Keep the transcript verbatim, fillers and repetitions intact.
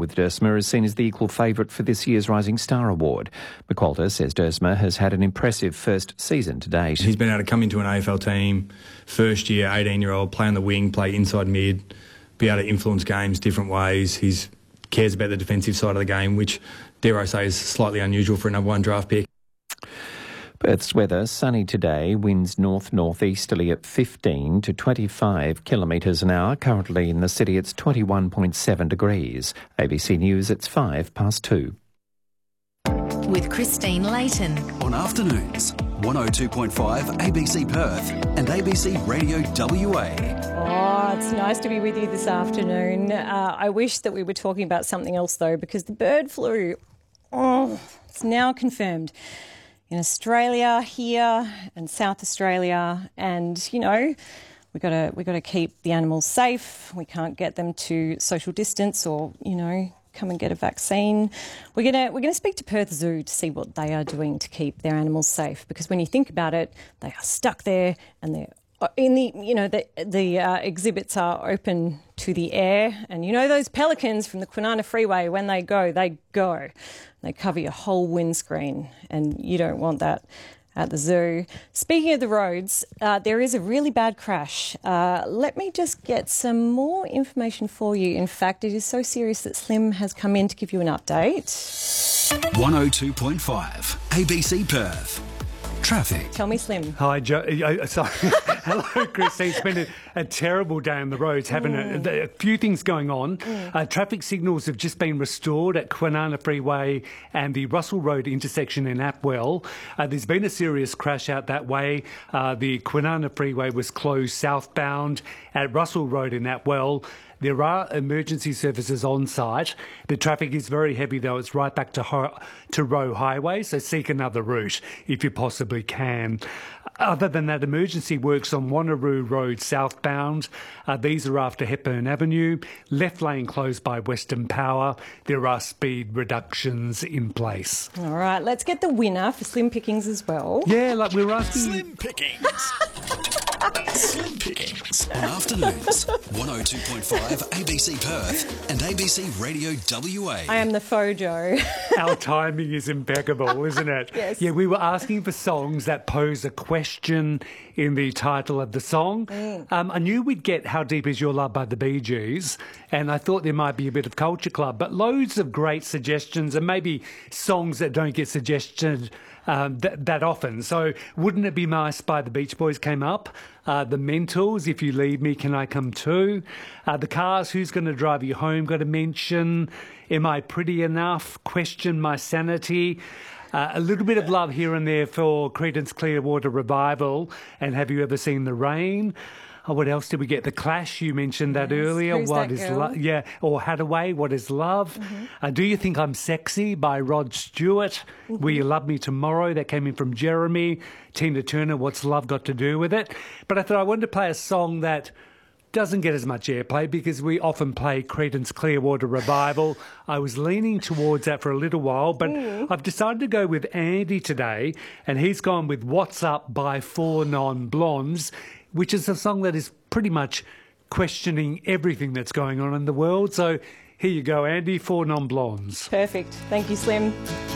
with Dersma is seen as the equal favourite for this year's Rising Star Award. McQualter says Dersma has had an impressive first season to date. He's been able to come into an A F L team, first year, eighteen-year-old, play on the wing, play inside mid, be able to influence games different ways. He cares about the defensive side of the game, which, dare I say, is slightly unusual for a number one draft pick. Perth's weather, sunny today, winds north-northeasterly at fifteen to twenty-five kilometres an hour. Currently in the city it's twenty-one point seven degrees. A B C News, it's five past two. With Christine Layton. On afternoons, one oh two point five A B C Perth and A B C Radio W A. Oh, it's nice to be with you this afternoon. Uh, I wish that we were talking about something else though, because the bird flu, oh, it's now confirmed in Australia, here and South Australia, and you know we got to we got to keep the animals safe. We can't get them to social distance or you know come and get a vaccine. We're gonna we're gonna speak to Perth Zoo to see what they are doing to keep their animals safe. Because when you think about it, they are stuck there and they're in the you know the the uh, exhibits are open to the air, and you know those pelicans from the Kwinana Freeway, when they go, they go. They cover your whole windscreen, and you don't want that at the zoo. Speaking of the roads, uh, there is a really bad crash. Uh, let me just get some more information for you. In fact, it is so serious that Slim has come in to give you an update. one oh two point five A B C Perth. Traffic. Tell me, Slim. Hi, Joe. Uh, sorry. Hello, Christine. It's been a, a terrible day on the roads, having mm. a, a few things going on. Mm. Uh, traffic signals have just been restored at Kwinana Freeway and the Russell Road intersection in Apwell. Uh, there's been a serious crash out that way. Uh, the Kwinana Freeway was closed southbound at Russell Road in Apwell. There are emergency services on site. The traffic is very heavy, though. It's right back to Ho- to Roe Highway, so seek another route if you possibly can. Other than that, emergency works on Wanneroo Road southbound. Uh, these are after Hepburn Avenue. Left lane closed by Western Power. There are speed reductions in place. All right, let's get the winner for Slim Pickings as well. Yeah, like we were asking... Slim Pickings. Slim Pickings. On afternoons, one oh two point five A B C Perth and A B C Radio W A. I am the Fojo. Our timing is impeccable, isn't it? Yes. Yeah, we were asking for songs that pose a question in the title of the song. Mm. Um, I knew we'd get How Deep Is Your Love by the Bee Gees, and I thought there might be a bit of Culture Club, but loads of great suggestions and maybe songs that don't get suggested um, th- that often. So Wouldn't It Be Nice by the Beach Boys came up. Uh, the Mentals, If You Leave Me, Can I Come Too? Uh, the Cars, Who's Going to Drive You Home, got to mention. Am I Pretty Enough? Question My Sanity. Uh, a little bit of love here and there for Creedence Clearwater Revival and Have You Ever Seen the Rain? Oh, what else did we get? The Clash, you mentioned that yes. earlier. Who's what that is girl? love? Yeah, or Hadaway, What is Love? Mm-hmm. Uh, Do You Think I'm Sexy by Rod Stewart. Mm-hmm. Will You Love Me Tomorrow? That came in from Jeremy. Tina Turner, What's Love Got to Do with It? But I thought I wanted to play a song that doesn't get as much airplay because we often play Creedence Clearwater Revival. I was leaning towards that for a little while, but mm. I've decided to go with Andy today, and he's gone with What's Up by Four Non-Blondes, which is a song that is pretty much questioning everything that's going on in the world. So here you go, Andy, Four Non-Blondes. Perfect. Thank you, Slim.